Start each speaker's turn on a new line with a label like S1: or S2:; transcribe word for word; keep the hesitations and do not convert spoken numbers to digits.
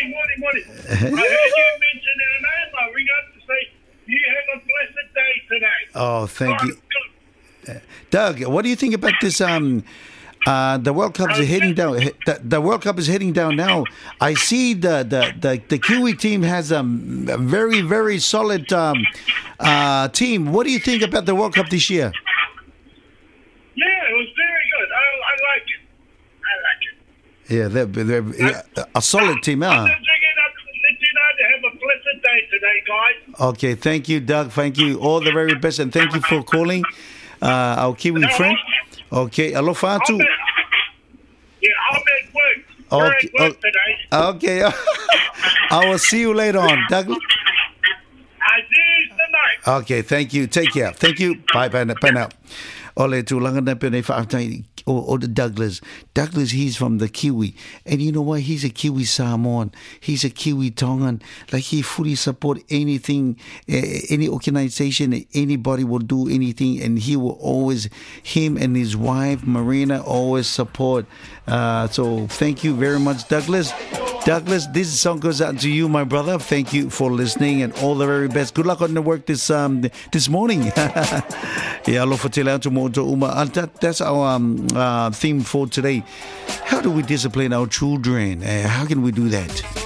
S1: morning, morning, morning. I heard you mention our name. I ring up to say you have a blessed day today.
S2: Oh, thank
S1: Oh,
S2: you. Doug, what do you think about this? Um, uh, the World Cup is heading down. The, the World Cup is heading down now. I see the the, the, the Kiwi team has a, a very very solid um, uh, team. What do you think about the World Cup this year?
S1: Yeah, it was very good. I, I like it. I like it.
S2: Yeah, they're, they're yeah, a solid team, huh?
S1: I'm just ringing up to let you know to have a blessed day today, guys.
S2: Okay, thank you, Doug. Thank you. All the very best, and thank you for calling uh, our Kiwi
S1: No,
S2: friend. Okay, alofa
S1: I'm
S2: tu.
S1: at, yeah, I'm at work. We're
S2: Okay,
S1: at work
S2: oh,
S1: today.
S2: okay. I will see you later on, Doug.
S1: I see you tonight.
S2: Okay, thank you. Take care. Thank you. Bye, bye, bye now. Ole tūlanga na pene whaatai o the Douglas. Douglas, he's from the Kiwi. And you know what? He's a Kiwi Samoan. He's a Kiwi Tongan. Like, he fully support anything, uh, any organization, anybody will do anything. And he will always, him and his wife, Marina, always support. Uh, so thank you very much, Douglas. Douglas, this song goes out to you, my brother. Thank you for listening and all the very best. Good luck on the work this um this morning. Yeah, alofa te lea tu mo to uma. And that, that's our um, uh, theme for today. How do we discipline our children? Uh, how can we do that?